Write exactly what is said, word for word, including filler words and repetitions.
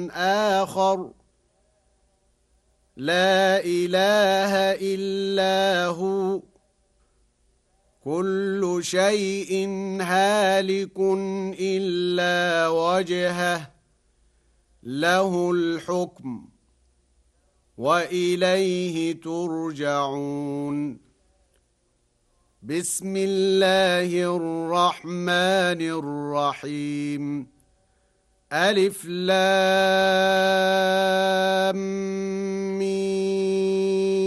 آخر لا إله إلا هو كل شيء هالك إلا وجهه له الحكم وإليه ترجعون بسم الله الرحمن الرحيم ألف لام ميم